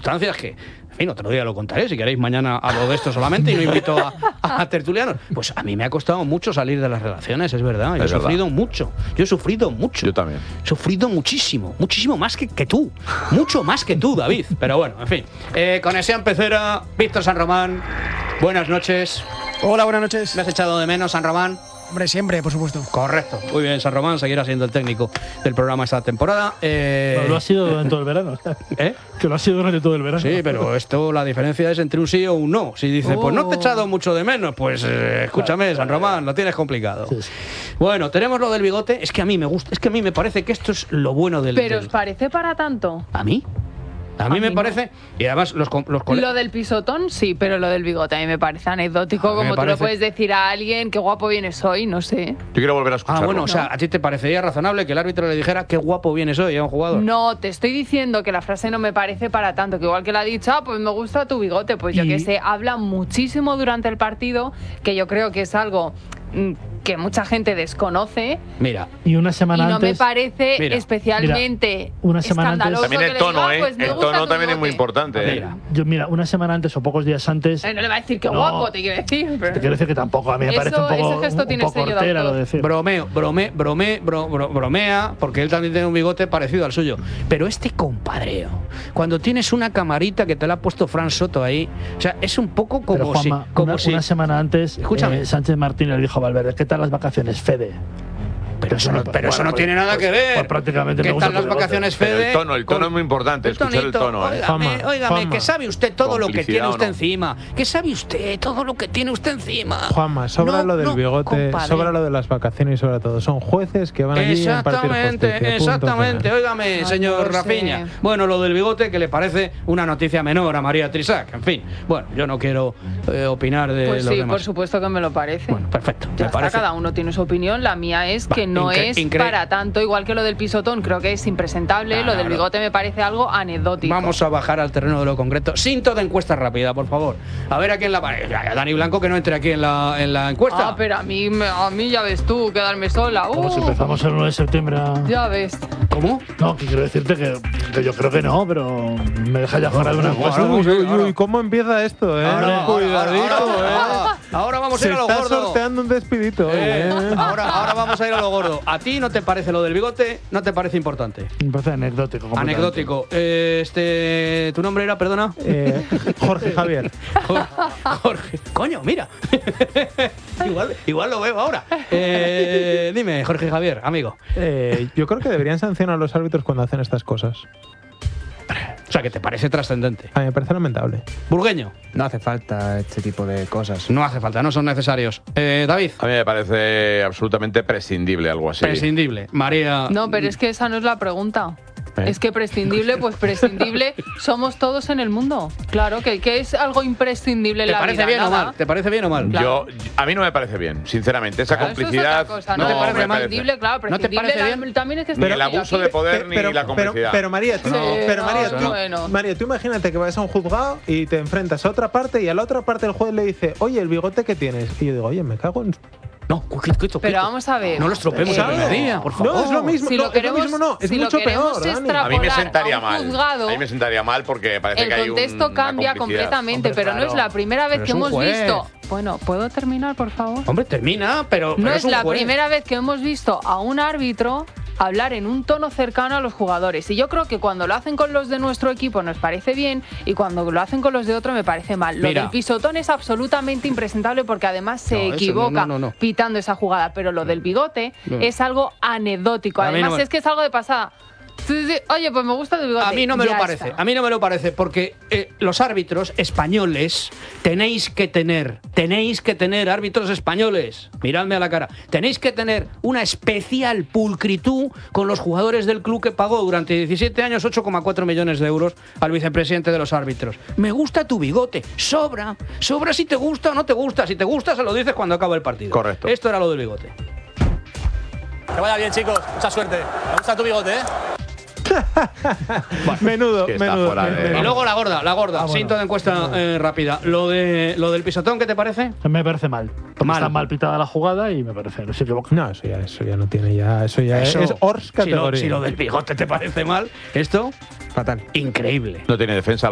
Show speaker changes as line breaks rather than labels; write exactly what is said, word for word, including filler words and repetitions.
circunstancias que, en fin, otro día lo contaré, si queréis mañana hablo de esto solamente y no invito a, a tertulianos. Pues a mí me ha costado mucho salir de las relaciones, es verdad. Yo
Es
he sufrido
verdad.
mucho, yo he sufrido mucho.
Yo también.
He sufrido muchísimo, muchísimo más que, que tú. Mucho más que tú, David. Pero bueno, en fin. Eh, Conexión Pecera, Víctor San Román, buenas noches.
Hola, buenas noches.
¿Me has echado de menos, San Román?
Hombre, siempre, por supuesto.
Correcto. Muy bien, San Román seguirá siendo el técnico del programa esta temporada. Eh...
Pero lo ha sido durante todo el verano.
¿Eh?
Que lo ha sido durante todo el verano.
Sí, pero esto, la diferencia es entre un sí o un no. Si dice,
Oh.
pues no te he echado mucho de menos, pues eh, escúchame, San Román, lo tienes complicado.
Sí, sí.
Bueno, tenemos lo del bigote. Es que a mí me gusta, es que a mí me parece que esto es lo bueno del.
¿Pero
del-
os parece para tanto?
¿A mí? A mí
A
me
mí no.
parece. Y además, los, co- los cole-
Lo del pisotón, sí, pero lo del bigote a mí me parece anecdótico.
A mí me
Como tú
parece-
le puedes decir a alguien qué guapo vienes hoy, no sé.
Yo quiero volver a
Ah,
escucharlo.
bueno, o sea, ¿a ti te parecería razonable que el árbitro le dijera qué guapo vienes hoy a un jugador?
No, te estoy diciendo que la frase no me parece para tanto, que igual que la ha dicho, ah, pues me gusta tu bigote, pues yo
Y-
que sé, habla muchísimo durante el partido, que yo creo que es algo mm, que mucha gente desconoce
Mira,
Y una
y
semana
no me
antes.
parece
Mira,
especialmente
mira, una semana antes-
escandaloso
También
que
el
le
tono,
diga,
¿eh?
pues me
El
gusta
tono
tu
también es muy
bigote.
importante. ¿eh?
mira.
Yo, mira, una semana antes o pocos días antes.
Eh, no le va a decir que
No.
guapo, te quiero decir. pero-
Te quiero decir que tampoco. A mí me
Eso-
parece un poco,
ese gesto
un
tiene
poco
sello de
hortera
autor.
lo de decir.
Bromeo, brome, brome, bro- bro- bromea, porque él también tiene un bigote parecido al suyo. Pero este compadreo, cuando tienes una camarita que te la ha puesto Fran Soto ahí, o sea, es un poco como
Pero
si.
Juanma,
Como
una,
si
una semana antes,
Escúchame.
eh, Sánchez Martínez le dijo a Valverde: ¿qué tal las vacaciones, Fede?
Pero eso no,
Bueno,
pero eso
bueno,
no
pues-
tiene nada
pues-
que ver.
pues prácticamente
¿Qué
me gusta
tal las
tu bigote.
vacaciones,
Pero
Fede?
el tono, el tono
Con-
es muy importante, escuchar el tono, ¿eh?
Óigame,
Juanma,
óigame,
Juanma.
que sabe usted todo lo que
Complicidad
tiene
o
usted
no.
encima. Que sabe usted todo lo que tiene usted encima.
Juanma, sobra
No,
lo del
no,
bigote,
compadre.
sobra lo de las vacaciones y sobre todo. Son jueces que van allí a impartir
Exactamente,
justicia. Punto
exactamente.
final.
Óigame,
Ay,
señor
no lo
Rafiña.
sé.
Bueno, lo del bigote que le parece una noticia menor a María Trisac. En fin, bueno, yo no quiero eh, opinar de
Pues
los
sí,
demás.
por supuesto que me lo parece.
Bueno, perfecto.
Ya
me
está,
parece.
cada uno tiene su opinión. La mía es
Va,
que no
incre-
es
incre-
para tanto, igual que lo del pisotón, creo que es impresentable.
Claro,
lo del
claro.
bigote me parece algo anecdótico.
Vamos a bajar al terreno de lo concreto. Sin toda encuesta rápida, por favor. A ver a quién la. Ya, ya, Dani Blanco que no entre aquí en la, en la encuesta.
Ah, pero a mí, me- a mí ya ves tú, quedarme sola.
Como si
Uh,
empezamos el uno de septiembre. a-
ya ves.
¿Cómo?
No, que quiero decirte que, que yo creo que no, pero me deja ya fuera de una encuesta.
Ahora vamos a-
Uy, uy,
ahora-
uy, ¿cómo empieza esto, eh?
Ahora, ahora,
Cuidadito,
ahora,
eh.
ahora, ahora vamos a
Se
ir a lo
está
gordo.
sorteando un despidito,
Eh,
eh.
ahora, ahora vamos a ir a lo gordo. ¿A ti no te parece lo del bigote? ¿No te parece importante?
Me parece anecdótico. completamente.
Anecdótico. Eh, este, ¿tu nombre era, perdona?
Eh, Jorge Javier.
Jorge. Jorge. Coño, mira. igual, igual lo veo ahora. Eh, dime, Jorge Javier, amigo.
Eh, yo creo que deberían sancionar a los árbitros cuando hacen estas cosas.
O sea, que te parece trascendente.
A mí me parece lamentable.
Burgueño.
No hace falta este tipo de cosas.
No hace falta, no son necesarios. Eh, David.
A mí me parece absolutamente prescindible algo así.
Prescindible. María.
No, pero es que esa no es la pregunta.
¿Eh?
Es que prescindible, pues prescindible somos todos en el mundo. Claro, que, que es algo imprescindible en
¿Te
la
parece
vida.
bien o
nada.
mal? ¿Te parece bien o mal?
Yo, a mí no me parece bien, sinceramente. Esa
Claro, eso es
complicidad
otra cosa,
¿no te parece
me
mal?
prescindible, claro,
¿No te
prescindible
parece
tam-
bien?
también es que
Ni
estoy
el abuso
aquí.
de poder
Pe-
ni la complicidad.
pero María, tú,
Sí,
pero
no,
María,
eso
tú,
bueno.
María, tú imagínate que vas a un juzgado y te enfrentas a otra parte y a la otra parte el juez le dice, oye, el bigote que tienes. Y yo digo, oye, me cago en...
No, quito, quito,
Pero
quito.
vamos a ver.
No lo estropeemos
Eh,
el primer día, por favor.
No, es lo mismo,
Si
no,
lo
es
queremos-
lo mismo no, es
si lo
mucho
queremos
peor, Dani.
A mí me
extrapolar
sentaría
a un
mal.
juzgado,
A mí me sentaría mal porque parece
el
que hay un,
contexto
una
cambia
complicidad.
completamente,
Hombre,
pero no es
claro.
la primera vez
Pero
que
es un
hemos
juez.
visto. Bueno, ¿puedo terminar, por favor?
Hombre, termina, pero.
No
pero
es
un
la
juez.
primera vez que hemos visto a un árbitro hablar en un tono cercano a los jugadores. Y yo creo que cuando lo hacen con los de nuestro equipo nos parece bien y cuando lo hacen con los de otro me parece mal. Lo
Mira.
del pisotón es absolutamente impresentable porque además se
No, eso no,
equivoca
no, no, no.
pitando esa jugada. Pero lo del bigote
No.
es algo anecdótico.
A mí
Además
no me-
es que es algo de pasada. Sí, sí, oye, pues me gusta tu bigote.
A mí no me lo
Ya
parece,
está.
a mí no me lo parece, porque eh, los árbitros españoles tenéis que tener, tenéis que tener árbitros españoles, miradme a la cara, tenéis que tener una especial pulcritud con los jugadores del club que pagó durante diecisiete años ocho coma cuatro millones de euros al vicepresidente de los árbitros. Me gusta tu bigote, sobra, sobra si te gusta o no te gusta, si te gusta se lo dices cuando acaba el partido.
Correcto.
Esto era lo del bigote.
Que vaya bien, chicos. Mucha suerte. Me gusta tu bigote, ¿eh?
Menudo,
Es que está
menudo.
fuera de-
menudo.
Y luego la gorda, la gorda,
Ah, bueno.
sin toda encuesta eh, rápida. Lo de lo del pisotón, ¿qué te parece?
Me parece mal. Porque
Mal.
está mal pitada la jugada y me parece. Se equivoca.
No, eso ya, eso ya no tiene ya, eso ya
Eso,
es Ors
si lo,
categoría.
si lo del bigote te parece mal, esto,
Fatal.
increíble.
No tiene defensa.